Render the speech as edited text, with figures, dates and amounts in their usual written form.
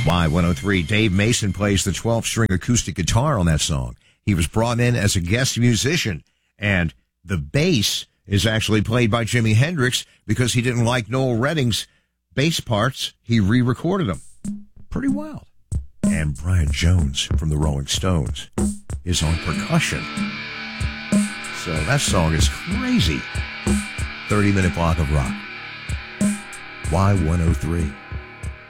Y103, Dave Mason plays the 12-string acoustic guitar on that song. He was brought in as a guest musician, and the bass is actually played by Jimi Hendrix because he didn't like Noel Redding's bass parts. He re-recorded them. Pretty wild. And Brian Jones from the Rolling Stones is on percussion. So that song is crazy. 30-minute block of rock. Y103.